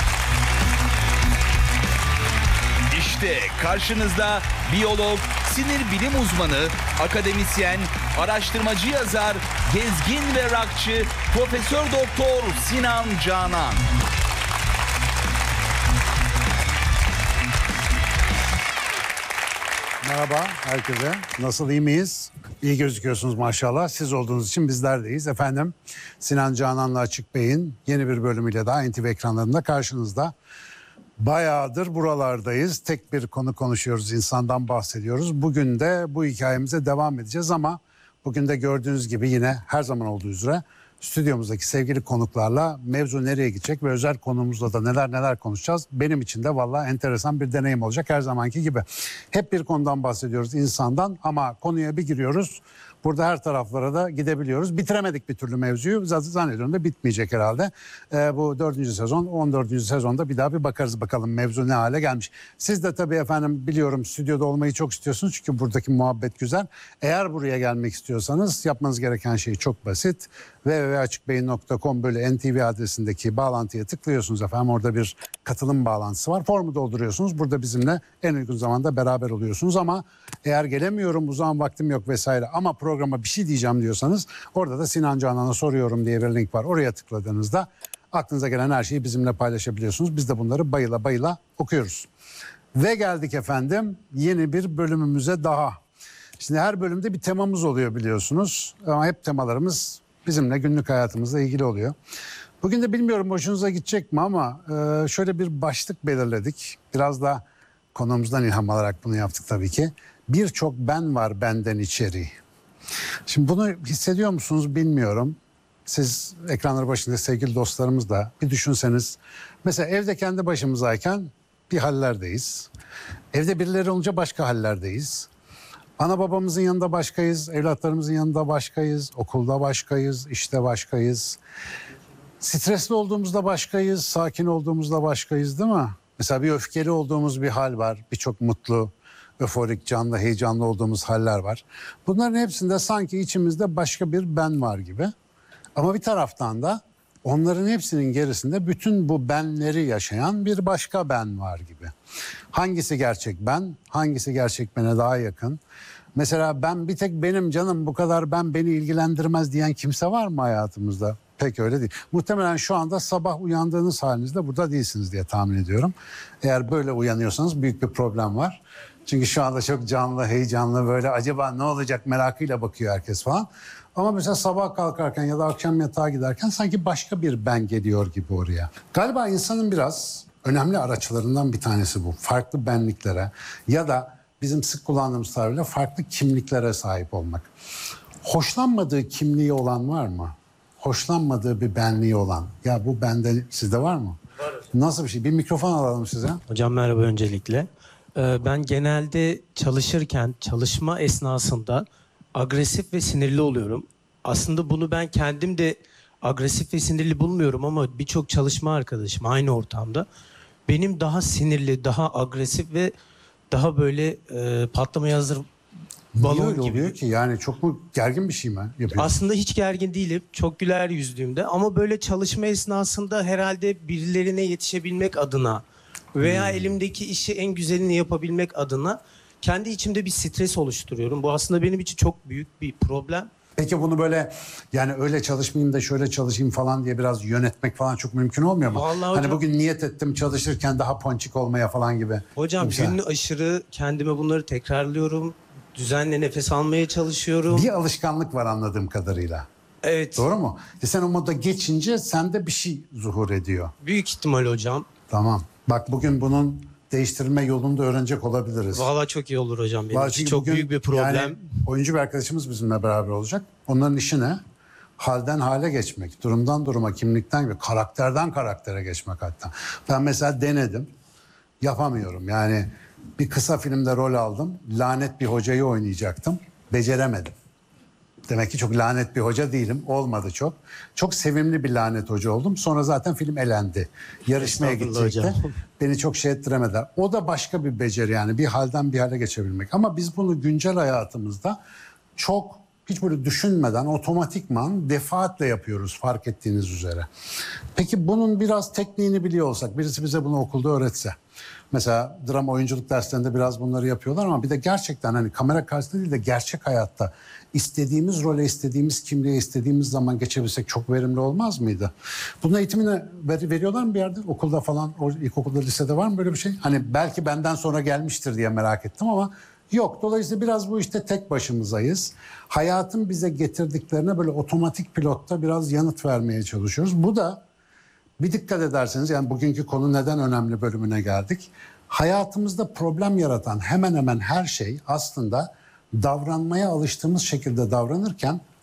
S17: İşte karşınızda biyolog, sinir bilim uzmanı, akademisyen, araştırmacı yazar, gezgin ve rockçı Profesör Doktor Sinan Canan.
S19: Merhaba herkese. Nasıl, iyi miyiz? İyi gözüküyorsunuz maşallah. Siz olduğunuz için bizler de iyiyiz. Efendim, Sinan Canan'la Açık Bey'in yeni bir bölümüyle daha NTV ekranlarında karşınızda. Bayağıdır buralardayız. Tek bir konu konuşuyoruz, insandan bahsediyoruz. Bugün de bu hikayemize devam edeceğiz ama bugün de gördüğünüz gibi yine her zaman olduğu üzere stüdyomuzdaki sevgili konuklarla mevzu nereye gidecek ve özel konumuzla da neler konuşacağız. Benim için de vallahi enteresan bir deneyim olacak her zamanki gibi. Hep bir konudan bahsediyoruz, insandan, ama konuya bir giriyoruz. Burada her taraflara da gidebiliyoruz. Bitiremedik bir türlü mevzuyu. Zaten zannediyorum da bitmeyecek herhalde. Bu 4. sezon, 14. sezonda bir daha bir bakarız bakalım mevzu ne hale gelmiş. Siz de tabii efendim biliyorum stüdyoda olmayı çok istiyorsunuz. Çünkü buradaki muhabbet güzel. Eğer buraya gelmek istiyorsanız yapmanız gereken şey çok basit. www.açıkbeyin.com/NTV adresindeki bağlantıya tıklıyorsunuz efendim. Orada bir katılım bağlantısı var. Formu dolduruyorsunuz. Burada bizimle en uygun zamanda beraber oluyorsunuz ama eğer gelemiyorum, uzağım, vaktim yok vesaire ama programa bir şey diyeceğim diyorsanız orada da Sinan Canan'a soruyorum diye bir link var. Oraya tıkladığınızda aklınıza gelen her şeyi bizimle paylaşabiliyorsunuz. Biz de bunları bayıla bayıla okuyoruz. Ve geldik efendim yeni bir bölümümüze daha. Şimdi her bölümde bir temamız oluyor biliyorsunuz ama hep temalarımız bizimle günlük hayatımızla ilgili oluyor. Bugün de bilmiyorum hoşunuza gidecek mi ama şöyle bir başlık belirledik. Biraz da konumuzdan ilham alarak bunu yaptık tabii ki. Birçok ben var benden içeri. Şimdi bunu hissediyor musunuz bilmiyorum. Siz ekranları başında sevgili dostlarımız da bir düşünseniz. Mesela evde kendi başımızdayken bir hallerdeyiz. Evde birileri olunca başka hallerdeyiz. Ana babamızın yanında başkayız, evlatlarımızın yanında başkayız, okulda başkayız, işte başkayız. Stresli olduğumuzda başkayız, sakin olduğumuzda başkayız değil mi? Mesela bir öfkeli olduğumuz bir hal var, birçok mutlu, öforik, canlı, heyecanlı olduğumuz haller var. Bunların hepsinde sanki içimizde başka bir ben var gibi. Ama bir taraftan da onların hepsinin gerisinde bütün bu benleri yaşayan bir başka ben var gibi. Hangisi gerçek ben, hangisi gerçek bene daha yakın? Mesela ben bir tek benim canım bu kadar ben beni ilgilendirmez diyen kimse var mı hayatımızda? Pek öyle değil. Muhtemelen şu anda sabah uyandığınız halinizde burada değilsiniz diye tahmin ediyorum. Eğer böyle uyanıyorsanız büyük bir problem var. Çünkü şu anda çok canlı, heyecanlı böyle acaba ne olacak merakıyla bakıyor herkes falan. Ama mesela sabah kalkarken ya da akşam yatağa giderken sanki başka bir ben geliyor gibi oraya. Galiba insanın biraz önemli araçlarından bir tanesi bu. Farklı benliklere ya da bizim sık kullandığımız tabirle farklı kimliklere sahip olmak. Hoşlanmadığı kimliği olan var mı? Hoşlanmadığı bir benliği olan. Ya bu bende sizde var mı? Var. Nasıl bir şey? Bir mikrofon alalım size.
S20: Hocam merhaba öncelikle. Ben genelde çalışırken, çalışma esnasında agresif ve sinirli oluyorum. Aslında bunu ben kendim de agresif ve sinirli bulmuyorum ama birçok çalışma arkadaşım aynı ortamda benim daha sinirli, daha agresif ve daha böyle patlamaya hazır balon gibi.
S19: Oluyor ki yani çok mu gergin bir şey mi yapıyorsun?
S20: Aslında hiç gergin değilim. Çok güler yüzlüyümde ama böyle çalışma esnasında herhalde birilerine yetişebilmek adına veya elimdeki işi en güzelini yapabilmek adına kendi içimde bir stres oluşturuyorum. Bu aslında benim için çok büyük bir problem.
S19: Peki bunu böyle yani öyle çalışmayayım da şöyle çalışayım falan diye biraz yönetmek falan çok mümkün olmuyor mu?
S20: Vallahi
S19: hani
S20: hocam,
S19: bugün niyet ettim çalışırken daha ponçik olmaya falan gibi.
S20: Hocam günlü aşırı kendime bunları tekrarlıyorum. Düzenli nefes almaya çalışıyorum.
S19: Bir alışkanlık var anladığım kadarıyla.
S20: Evet.
S19: Doğru mu? Sen o moda geçince sende bir şey zuhur ediyor.
S20: Büyük ihtimal hocam.
S19: Tamam. Bak bugün bunun değiştirme yolunu da öğrenecek olabiliriz.
S20: Vallahi çok iyi olur hocam. Benim için çok büyük bir problem.
S19: Yani oyuncu bir arkadaşımız bizimle beraber olacak. Onların işi ne? Halden hale geçmek, durumdan duruma, kimlikten gibi, karakterden karaktere geçmek hatta. Ben mesela denedim. Yapamıyorum. Yani bir kısa filmde rol aldım. Lanet bir hocayı oynayacaktım. Beceremedim. Demek ki çok lanet bir hoca değilim. Olmadı çok. Çok sevimli bir lanet hoca oldum. Sonra zaten film elendi. Yarışmaya gidecekti. Beni çok şey ettiremediler. O da başka bir beceri yani. Bir halden bir hale geçebilmek. Ama biz bunu güncel hayatımızda çok hiç böyle düşünmeden otomatikman defaatle yapıyoruz fark ettiğiniz üzere. Peki bunun biraz tekniğini biliyor olsak, birisi bize bunu okulda öğretse. Mesela drama oyunculuk derslerinde biraz bunları yapıyorlar ama bir de gerçekten hani kamera karşısında değil de gerçek hayatta istediğimiz role, istediğimiz kimliğe, istediğimiz zaman geçebilsek çok verimli olmaz mıydı? Bunun eğitimini veriyorlar mı bir yerde? Okulda falan, ilkokulda, lisede var mı böyle bir şey? Hani belki benden sonra gelmiştir diye merak ettim ama yok. Dolayısıyla biraz bu işte tek başımızayız. Hayatın bize getirdiklerine böyle otomatik pilotta biraz yanıt vermeye çalışıyoruz. Bu da bir dikkat ederseniz yani bugünkü konu neden önemli bölümüne geldik. Hayatımızda problem yaratan hemen hemen her şey aslında davranmaya alıştığımız şekilde davranırken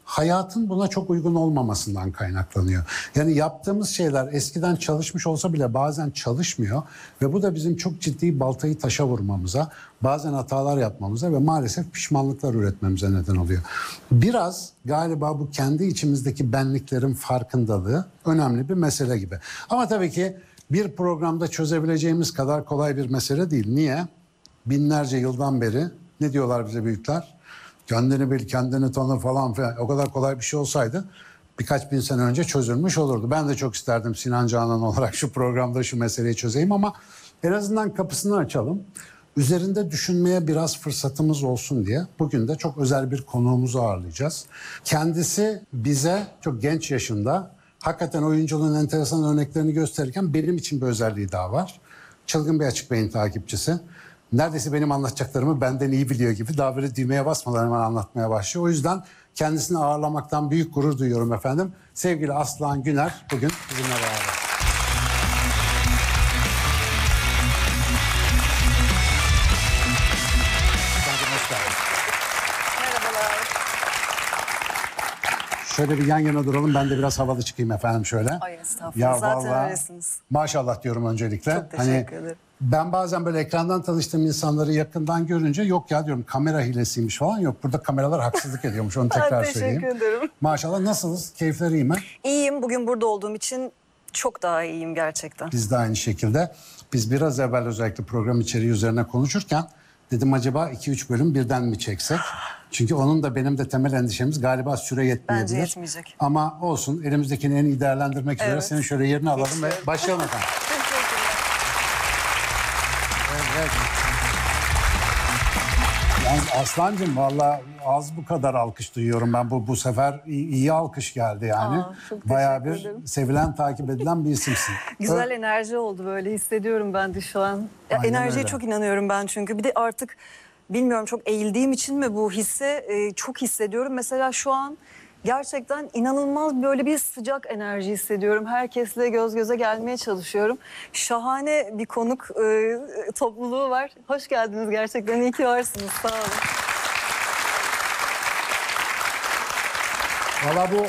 S19: hayatın buna çok uygun olmamasından kaynaklanıyor. Yani yaptığımız şeyler eskiden çalışmış olsa bile bazen çalışmıyor ve bu da bizim çok ciddi baltayı taşa vurmamıza, bazen hatalar yapmamıza ve maalesef pişmanlıklar üretmemize neden oluyor. Biraz galiba bu kendi içimizdeki benliklerin farkındalığı önemli bir mesele gibi. Ama tabii ki bir programda çözebileceğimiz kadar kolay bir mesele değil. Niye? Binlerce yıldan beri ne diyorlar bize büyükler? Kendini bil, kendini tanı falan filan. O kadar kolay bir şey olsaydı birkaç bin sene önce çözülmüş olurdu. Ben de çok isterdim Sinan Canan olarak şu programda şu meseleyi çözeyim ama en azından kapısını açalım. Üzerinde düşünmeye biraz fırsatımız olsun diye bugün de çok özel bir konuğumuzu ağırlayacağız. Kendisi bize çok genç yaşında hakikaten oyunculuğun enteresan örneklerini gösterirken benim için bir özelliği daha var. Çılgın bir Açık Bey'in takipçisi. Neredeyse benim anlatacaklarımı benden iyi biliyor gibi daha böyle düğmeye basmadan hemen anlatmaya başlıyor. O yüzden kendisini ağırlamaktan büyük gurur duyuyorum efendim. Sevgili Aslan Güner bugün bizimle beraber. Şöyle bir yan yana duralım. Ben de biraz havalı çıkayım efendim şöyle.
S21: Ay estağfurullah. Zaten öylesiniz.
S19: Maşallah diyorum öncelikle.
S21: Çok teşekkür ederim.
S19: Ben bazen böyle ekrandan tanıştığım insanları yakından görünce yok ya diyorum kamera hilesiymiş falan. Yok burada kameralar haksızlık ediyormuş onu tekrar söyleyeyim.
S21: Teşekkür ederim.
S19: Maşallah nasılsınız? Keyifler iyi mi?
S21: İyiyim. Bugün burada olduğum için çok daha iyiyim gerçekten.
S19: Biz de aynı şekilde. Biz biraz evvel özellikle program içeriği üzerine konuşurken dedim acaba 2-3 bölüm birden mi çeksek? Çünkü onun da benim de temel endişemiz galiba süre yetmeyebilir.
S21: Bence yetmeyecek.
S19: Ama olsun elimizdekini en iyi değerlendirmek üzere
S21: Evet.
S19: senin şöyle yerini alalım ve başlayalım efendim. Evet. Yalnız Aslancığım valla az bu kadar alkış duyuyorum ben. Bu sefer iyi alkış geldi yani.
S21: Çok
S19: bayağı
S21: teşekkür
S19: bir
S21: ederim.
S19: sevilen, takip edilen bir isimsin.
S21: Güzel enerji oldu böyle hissediyorum ben de şu an. Ya,
S19: Aynen
S21: enerjiye
S19: öyle.
S21: çok inanıyorum ben çünkü. Bir de artık bilmiyorum çok eğildiğim için mi bu hisse çok hissediyorum. Mesela şu an gerçekten inanılmaz böyle bir sıcak enerji hissediyorum. Herkesle göz göze gelmeye çalışıyorum. Şahane bir konuk topluluğu var. Hoş geldiniz gerçekten. İyi ki varsınız. Sağ olun.
S19: Valla bu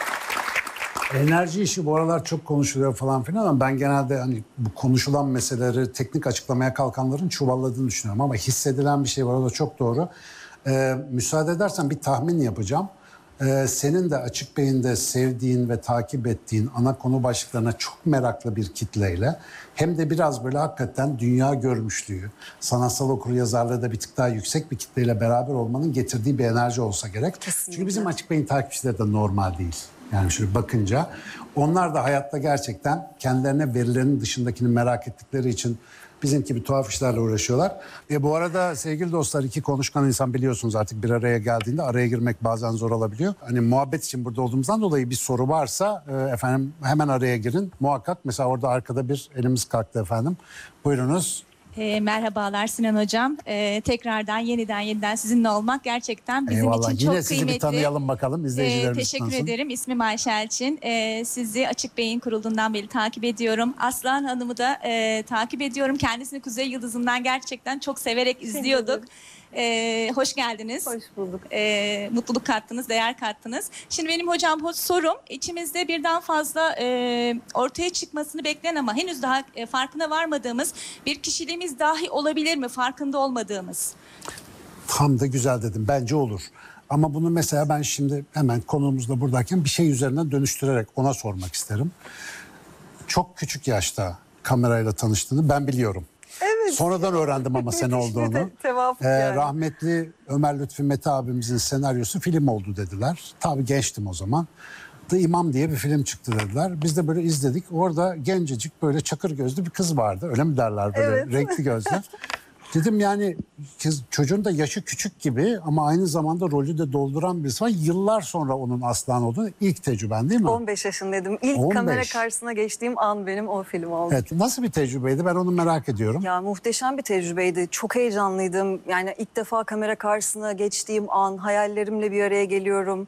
S19: enerji işi bu aralar çok konuşuluyor falan filan ama ben genelde hani bu konuşulan meseleleri teknik açıklamaya kalkanların çuvalladığını düşünüyorum. Ama hissedilen bir şey var o da çok doğru. Müsaade edersen bir tahmin yapacağım. Senin de Açık Bey'inde sevdiğin ve takip ettiğin ana konu başlıklarına çok meraklı bir kitleyle hem de biraz böyle hakikaten dünya görmüşlüğü, sanatsal okuryazarlığı da bir tık daha yüksek bir kitleyle beraber olmanın getirdiği bir enerji olsa gerek.
S21: Kesinlikle.
S19: Çünkü bizim Açık Bey'in takipçileri de normal değil. Yani şöyle bakınca onlar da hayatta gerçekten kendilerine verilerin dışındakini merak ettikleri için bizimki bir tuhaf işlerle uğraşıyorlar. Bu arada sevgili dostlar iki konuşkan insan biliyorsunuz artık bir araya geldiğinde araya girmek bazen zor olabiliyor. Hani muhabbet için burada olduğumuzdan dolayı bir soru varsa efendim hemen araya girin. Muhakkak mesela orada arkada bir elimiz kalktı efendim. Buyurunuz.
S22: Merhabalar Sinan Hocam. Tekrardan yeniden sizinle olmak gerçekten bizim
S19: Eyvallah.
S22: için
S19: Yine
S22: çok
S19: sizi
S22: kıymetli.
S19: bir tanıyalım bakalım izleyicilerimiz
S22: Teşekkür
S19: tanısın.
S22: ederim. İsmim Ayşe Elçin. Sizi Açık Bey'in kurulduğundan beri takip ediyorum. Aslan Hanım'ı da takip ediyorum. Kendisini Kuzey Yıldızı'ndan gerçekten çok severek izliyorduk. Hoş geldiniz.
S21: Hoş bulduk.
S22: Mutluluk kattınız, değer kattınız. Şimdi benim hocam sorum içimizde birden fazla ortaya çıkmasını bekleyen ama henüz daha farkına varmadığımız bir kişiliğimiz dahi olabilir mi? Farkında olmadığımız.
S19: Tam da güzel dedim. Bence olur. Ama bunu mesela ben şimdi hemen konuğumuzda buradayken bir şey üzerinden dönüştürerek ona sormak isterim. Çok küçük yaşta kamerayla tanıştığını ben biliyorum.
S21: Evet.
S19: Sonradan öğrendim ama sen
S21: Müthiş bir
S19: olduğunu.
S21: tevafuk yani.
S19: Rahmetli Ömer Lütfi Mete abimizin senaryosu film oldu dediler. Tabii gençtim o zaman. The İmam diye bir film çıktı dediler. Biz de böyle izledik. Orada gencecik böyle çakır gözlü bir kız vardı. Öyle mi derler böyle
S21: Evet.
S19: renkli gözlü. Dedim yani çocuğun da yaşı küçük gibi ama aynı zamanda rolü de dolduran birisi var. Yıllar sonra onun Aslan olduğunu ilk tecrüben değil mi?
S21: 15 yaşındaydım. İlk
S19: 15.
S21: kamera karşısına geçtiğim an benim o film oldu.
S19: Evet, nasıl bir tecrübeydi ben onu merak ediyorum.
S21: Ya muhteşem bir tecrübeydi. Çok heyecanlıydım. Yani ilk defa kamera karşısına geçtiğim an hayallerimle bir araya geliyorum.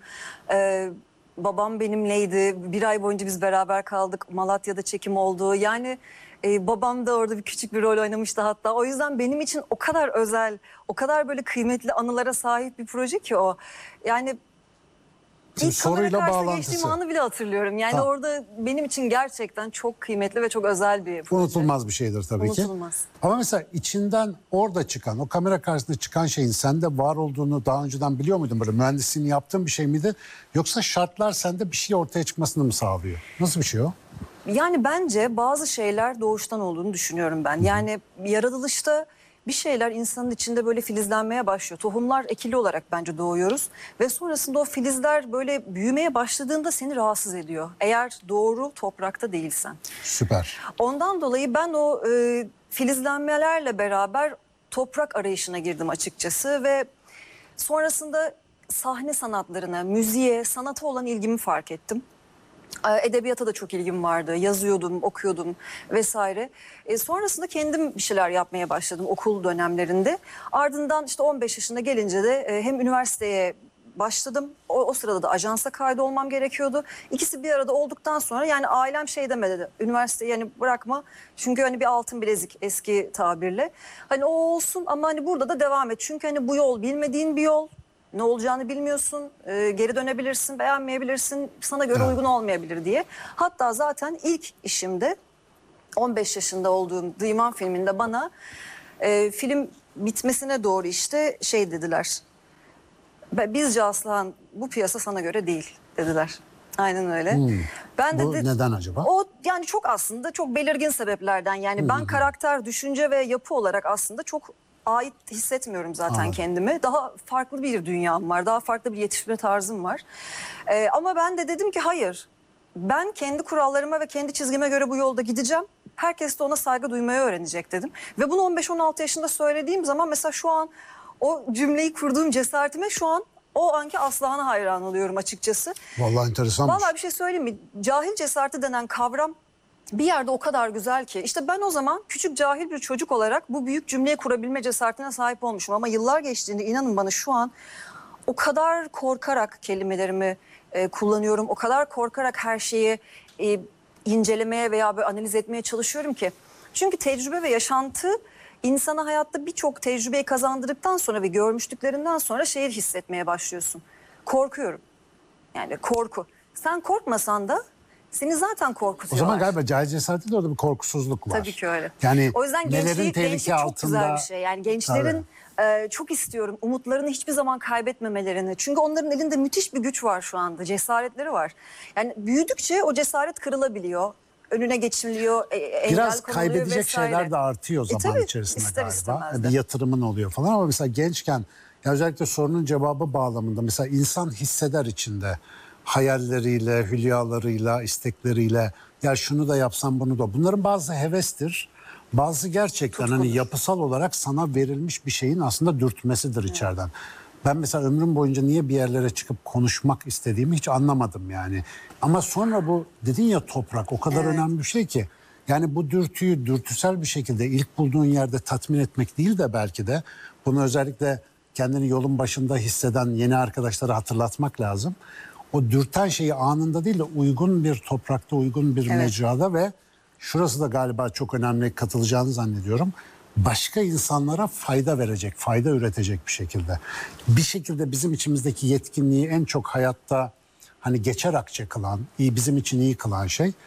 S21: Babam benimleydi. Bir ay boyunca biz beraber kaldık. Malatya'da çekim oldu. Yani babam da orada bir küçük bir rol oynamıştı hatta. O yüzden benim için o kadar özel, o kadar böyle kıymetli anılara sahip bir proje ki o. Yani
S19: Şimdi
S21: İlk kamera
S19: soruyla
S21: karşısına
S19: bağlantısı.
S21: geçtiğim anı bile hatırlıyorum. Yani
S19: Tamam.
S21: orada benim için gerçekten çok kıymetli ve çok özel bir proje.
S19: Unutulmaz bir şeydir tabii ki.
S21: Unutulmaz.
S19: Ama mesela içinden orada çıkan, o kamera karşısında çıkan şeyin sende var olduğunu daha önceden biliyor muydun? Böyle mühendisliğini yaptığın bir şey miydi? Yoksa şartlar sende bir şey ortaya çıkmasını mı sağlıyor? Nasıl bir şey o?
S21: Yani bence bazı şeyler doğuştan olduğunu düşünüyorum ben. Yani yaratılışta bir şeyler insanın içinde böyle filizlenmeye başlıyor. Tohumlar ekili olarak bence doğuyoruz. Ve sonrasında o filizler böyle büyümeye başladığında seni rahatsız ediyor. Eğer doğru toprakta değilsen.
S19: Süper.
S21: Ondan dolayı ben o filizlenmelerle beraber toprak arayışına girdim açıkçası. Ve sonrasında sahne sanatlarına, müziğe, sanata olan ilgimi fark ettim. Edebiyata da çok ilgim vardı. Yazıyordum, okuyordum vesaire. Sonrasında kendim bir şeyler yapmaya başladım okul dönemlerinde. Ardından işte 15 yaşına gelince de hem üniversiteye başladım. O sırada da ajansa kaydolmam gerekiyordu. İkisi bir arada olduktan sonra yani ailem şey demedi. Üniversiteyi yani bırakma. Çünkü hani bir altın bilezik eski tabirle. Hani o olsun ama hani burada da devam et. Çünkü hani bu yol bilmediğin bir yol. Ne olacağını bilmiyorsun, geri dönebilirsin, beğenmeyebilirsin, sana göre uygun olmayabilir diye. Hatta zaten ilk işimde 15 yaşında olduğum Dıyman filminde bana film bitmesine doğru işte şey dediler. Bizce Aslıhan bu piyasa sana göre değil dediler. Aynen öyle. Ben
S19: Bu neden acaba?
S21: O yani çok aslında çok belirgin sebeplerden yani ben karakter, düşünce ve yapı olarak aslında çok ait hissetmiyorum zaten kendimi. Daha farklı bir dünyam var. Daha farklı bir yetişme tarzım var. Ama ben de dedim ki hayır. Ben kendi kurallarıma ve kendi çizgime göre bu yolda gideceğim. Herkes de ona saygı duymayı öğrenecek dedim. Ve bunu 15-16 yaşında söylediğim zaman mesela şu an o cümleyi kurduğum cesaretime şu an o anki Aslıhan'a hayran oluyorum açıkçası.
S19: Vallahi enteresanmış.
S21: Vallahi bir şey söyleyeyim mi? Cahil cesareti denen kavram bir yerde o kadar güzel ki. İşte ben o zaman küçük cahil bir çocuk olarak bu büyük cümleyi kurabilme cesaretine sahip olmuşum. Ama yıllar geçtiğinde inanın bana şu an o kadar korkarak kelimelerimi kullanıyorum. O kadar korkarak her şeyi incelemeye veya böyle analiz etmeye çalışıyorum ki. Çünkü tecrübe ve yaşantı insana hayatta birçok tecrübeyi kazandırdıktan sonra ve görmüşlüklerinden sonra şeyi hissetmeye başlıyorsun. Korkuyorum. Yani korku. Sen korkmasan da seni zaten korkutuyorlar.
S19: O zaman galiba cahil cesareti de orada bir korkusuzluk var.
S21: Tabii ki öyle.
S19: Yani
S21: o yüzden
S19: nelerin
S21: gençlik çok
S19: altında...
S21: güzel bir şey. Yani gençlerin çok istiyorum umutlarını hiçbir zaman kaybetmemelerini. Çünkü onların elinde müthiş bir güç var şu anda. Cesaretleri var. Yani büyüdükçe o cesaret kırılabiliyor. Önüne geçiliyor,
S19: biraz kaybedecek şeyler de artıyor zaman içerisinde galiba.
S21: İstemez de.
S19: Bir yatırımın oluyor falan ama mesela gençken ya özellikle sorunun cevabı bağlamında mesela insan hisseder içinde hayalleriyle, hülyalarıyla, istekleriyle ya şunu da yapsam bunu da. Bunların bazı hevestir. Bazı gerçekten hani yapısal olarak sana verilmiş bir şeyin aslında dürtmesidir içeriden. Ben mesela ömrüm boyunca niye bir yerlere çıkıp konuşmak istediğimi hiç anlamadım yani. Ama sonra bu dedin ya toprak o kadar önemli bir şey ki. Yani bu dürtüyü dürtüsel bir şekilde ilk bulduğun yerde tatmin etmek değil de belki de bunu özellikle kendini yolun başında hisseden yeni arkadaşlara hatırlatmak lazım. O dürten şeyi anında değil de uygun bir toprakta, uygun bir mecrada ve şurası da galiba çok önemli katılacağını zannediyorum. Başka insanlara fayda verecek, fayda üretecek bir şekilde. Bir şekilde bizim içimizdeki yetkinliği en çok hayatta hani geçer akçe kılan, bizim için iyi kılan şey